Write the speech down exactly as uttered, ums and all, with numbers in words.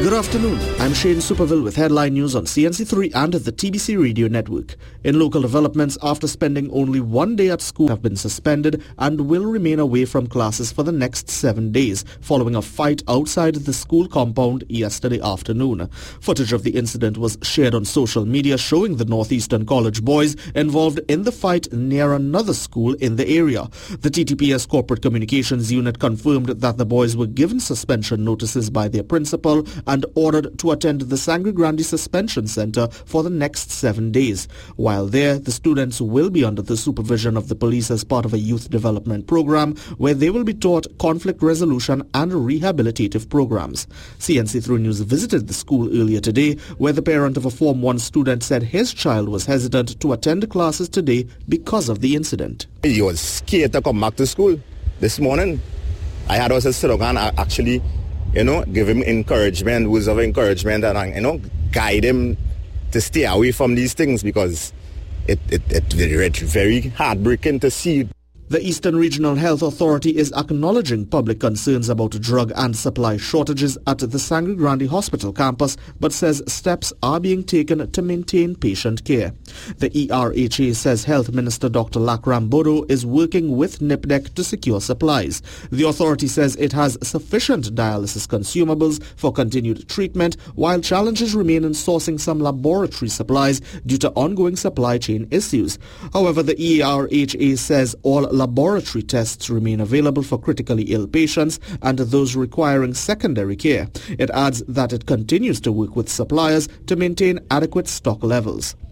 Good afternoon. I'm Shane Superville with headline news on C N C three and the T B C Radio Network. In local developments, after spending only one day at school, have been suspended and will remain away from classes for the next seven days, following a fight outside the school compound yesterday afternoon. Footage of the incident was shared on social media showing the Northeastern College boys involved in the fight near another school in the area. The T T P S Corporate Communications Unit confirmed that the boys were given suspension notices by their principal and ordered to attend the Sangre Grande Suspension Center for the next seven days. While there, the students will be under the supervision of the police as part of a youth development program where they will be taught conflict resolution and rehabilitative programs. C N C three News visited the school earlier today, where the parent of a Form one student said his child was hesitant to attend classes today because of the incident. He was scared to come back to school this morning. I had also sit down and actually you know, give him encouragement, words of encouragement, and, you know, guide him to stay away from these things because it, it, it, it's very heartbreaking to see. The Eastern Regional Health Authority is acknowledging public concerns about drug and supply shortages at the Sangre Grande Hospital campus, but says steps are being taken to maintain patient care. The E R H A says Health Minister Doctor Lakram Bodo is working with N I P D C to secure supplies. The authority says it has sufficient dialysis consumables for continued treatment, while challenges remain in sourcing some laboratory supplies due to ongoing supply chain issues. However, the E R H A says all laboratory tests remain available for critically ill patients and those requiring secondary care. It adds that it continues to work with suppliers to maintain adequate stock levels.